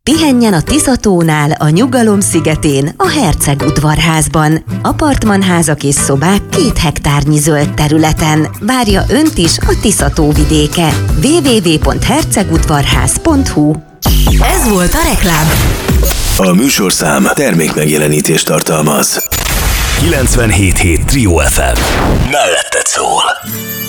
Pihenjen a Tiszatónál, a Nyugalom szigetén, a Herceg udvarházban. Apartmanházak és szobák 2 hektárnyi zöld területen. Várja önt is a Tiszató vidéke. www.hercegudvarház.hu. Ez volt a reklám. A műsorszám termékmegjelenítést tartalmaz. 97.7 Trio FM. Melletted szól.